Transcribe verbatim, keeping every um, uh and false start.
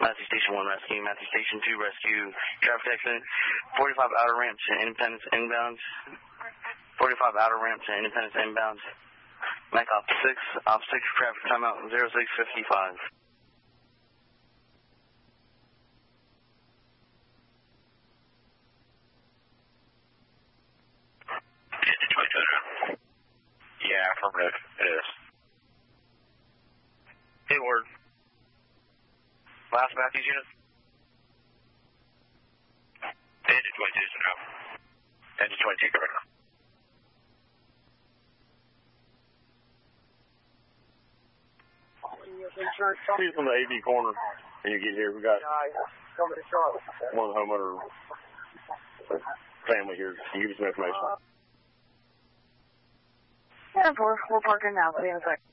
Matthew Station one rescue, Matthew Station two rescue, traffic accident, forty-five outer ramp to Independence inbound, forty-five outer ramp to Independence inbound, Mac op six, op six, traffic timeout zero six fifty-five. Yeah, affirmative, it is. Hey, Ward. Last Matthews unit? Engine twenty-two, so now. Engine twenty-two, correct. He's from the A V corner. When you get here, we got one of the homeowner family here. Can you give us some information? Yeah, we're, we're parking now. But in a sec.